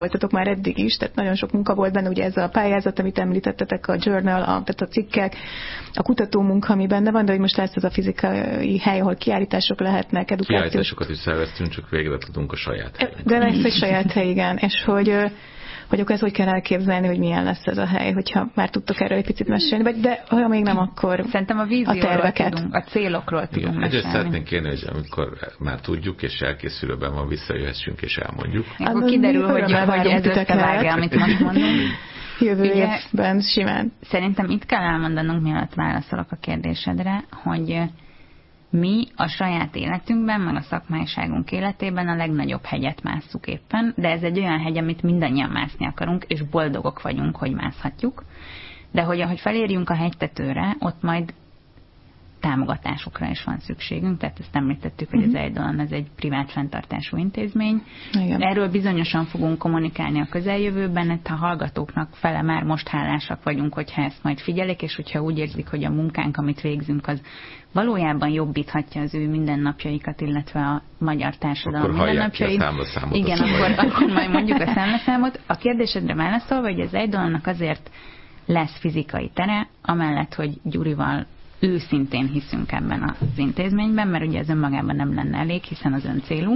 voltatok már eddig is, tehát nagyon sok munka volt benne, ugye ez a pályázat, amit említettetek, a journal, tehát a cikkek, a kutatómunka, ami benne van, de hogy most lesz ez a fizikai hely, ahol kiállítások lehetnek, edukációs. Kiállításokat is szerveztünk, csak végre tudunk a saját helynek. De lesz egy saját hely, igen, és hogy akkor ezt hogy kell elképzelni, hogy milyen lesz ez a hely, hogyha már tudtok erről egy picit mesélni, de ha még nem, akkor szerintem a vízióról tudunk, a célokról tudunk mesélni. Egyrészt szeretnénk kérni, hogy amikor már tudjuk, és elkészülőben van, visszajöhessünk és elmondjuk. Akkor kiderül, hogy ez összevágja, amit most mondunk. Jövő évben simán. Szerintem itt kell elmondanunk, mielőtt válaszolok a kérdésedre, hogy mi a saját életünkben, meg a szakmaiságunk életében a legnagyobb hegyet másszuk éppen, de ez egy olyan hegy, amit mindannyian mászni akarunk, és boldogok vagyunk, hogy mászhatjuk. De hogy ahogy felérjünk a hegytetőre, ott majd támogatásokra is van szükségünk, tehát ezt említettük, hogy az Eidolon ez egy privát fenntartású intézmény. Igen. Erről bizonyosan fogunk kommunikálni a közeljövőben, mert a hallgatóknak fele már most hálásak vagyunk, hogyha ezt majd figyelik, és hogyha úgy érzik, hogy a munkánk, amit végzünk, az valójában jobbíthatja az ő mindennapjaikat, illetve a magyar társadalom mindennapjait. Igen, akkor majd mondjuk a számlaszámot. A kérdésedre válaszolva, hogy az Eidolonnak azért lesz fizikai tere, amellett, hogy Gyurival őszintén hiszünk ebben az intézményben, mert ugye ez önmagában nem lenne elég, hiszen az öncélú,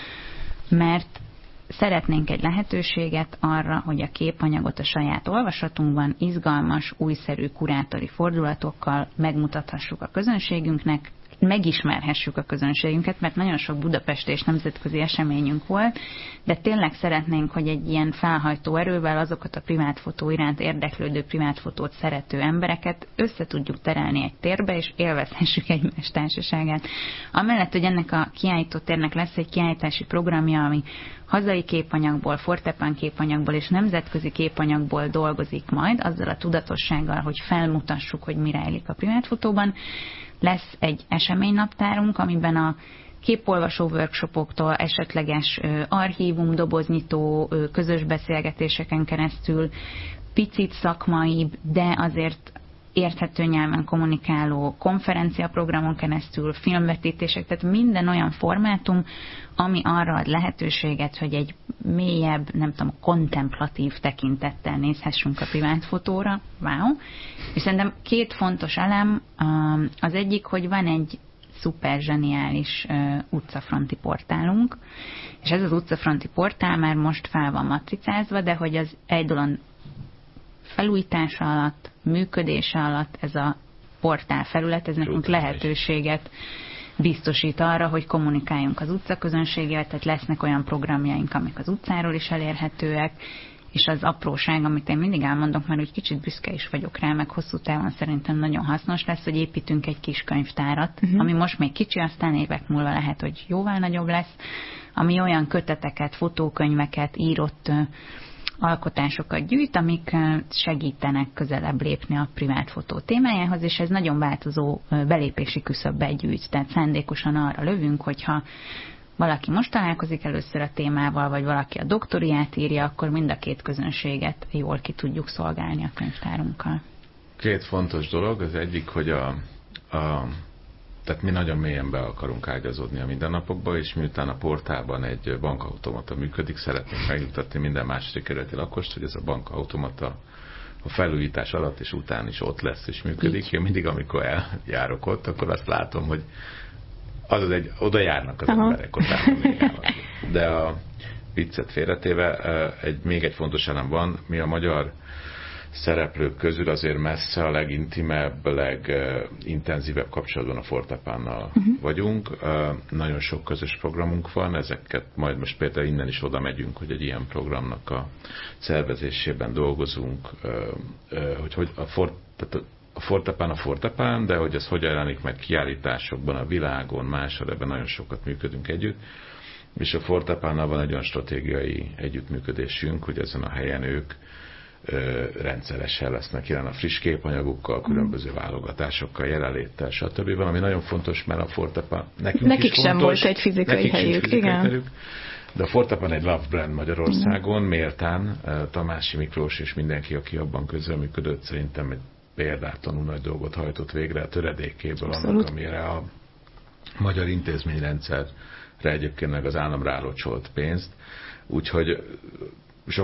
mert szeretnénk egy lehetőséget arra, hogy a képanyagot a saját olvasatunkban izgalmas, újszerű kurátori fordulatokkal megmutathassuk a közönségünknek, megismerhessük a közönségünket, mert nagyon sok budapesti és nemzetközi eseményünk volt, de tényleg szeretnénk, hogy egy ilyen felhajtó erővel azokat a privátfotó iránt érdeklődő, privátfotót szerető embereket össze tudjuk terelni egy térbe, és élvezhessük egymás társaságát. Amellett, hogy ennek a kiállító térnek lesz egy kiállítási programja, ami hazai képanyagból, fortepán képanyagból és nemzetközi képanyagból dolgozik majd, azzal a tudatossággal, hogy felmutassuk, hogy mi rejlik a privátfotóban. Lesz egy eseménynaptárunk, amiben a képolvasó workshopoktól esetleges archívum, doboznyitó, közös beszélgetéseken keresztül picit szakmaibb, de azért érthető nyelven kommunikáló konferenciaprogramon keresztül, filmvetítések, tehát minden olyan formátum, ami arra ad lehetőséget, hogy egy mélyebb, nem tudom, kontemplatív tekintettel nézhessünk a privátfotóra. Wow! És szerintem két fontos elem. Az egyik, hogy van egy szuper zseniális utcafronti portálunk, és ez az utcafronti portál már most fel van matricázva, de hogy az Eidolon felújítása alatt, működése alatt ez a portál felület, ez nekünk lehetőséget biztosít arra, hogy kommunikáljunk az utcaközönséggel, tehát lesznek olyan programjaink, amik az utcáról is elérhetőek, és az apróság, amit én mindig elmondok, mert úgy kicsit büszke is vagyok rá, meg hosszú távon szerintem nagyon hasznos lesz, hogy építünk egy kis könyvtárat, ami most még kicsi, aztán évek múlva lehet, hogy jóval nagyobb lesz, ami olyan köteteket, fotókönyveket, írott alkotásokat gyűjt, amik segítenek közelebb lépni a privátfotó témájához, és ez nagyon változó belépési küszöbbe gyűjt. Tehát szándékosan arra lövünk, hogyha valaki most találkozik először a témával, vagy valaki a doktoriát írja, akkor mind a két közönséget jól ki tudjuk szolgálni a könyvtárunkkal. Két fontos dolog. Az egyik, hogy tehát mi nagyon mélyen be akarunk ágyazódni a mindennapokba, és miután a portálban egy bankautomata működik, szeretnénk megnyugtatni minden második kerületi lakost, hogy ez a bankautomata a felújítás alatt és után is ott lesz és működik. Én mindig, amikor eljárok ott, akkor azt látom, hogy oda járnak az emberek, ott állnak. De a viccet félretéve még egy fontos elem van, mi a magyar szereplők közül azért messze a legintimebb, legintenzívebb kapcsolatban a Fortepánnal vagyunk. Nagyon sok közös programunk van, ezeket majd most például innen is oda megyünk, hogy egy ilyen programnak a szervezésében dolgozunk, hogy a Fortepán, de hogy ez hogyan jelenik meg kiállításokban, a világon, máshol, ebben nagyon sokat működünk együtt. És a Fortepánnal van egy olyan stratégiai együttműködésünk, hogy ezen a helyen ők rendszeresen lesznek jelen a friss képanyagokkal, különböző válogatásokkal, jelenléttel, stb. Ami nagyon fontos, mert a Fortepán nekik sem fontos, volt egy fizikai helyük. Igen. De a Fortepán egy love brand Magyarországon, méltán Tamási Miklós és mindenki, aki abban közreműködött, szerintem egy példátlanul nagy dolgot hajtott végre a töredékéből annak, amire a magyar intézményrendszerre egyébként meg az állam rálocsolt pénzt. Úgyhogy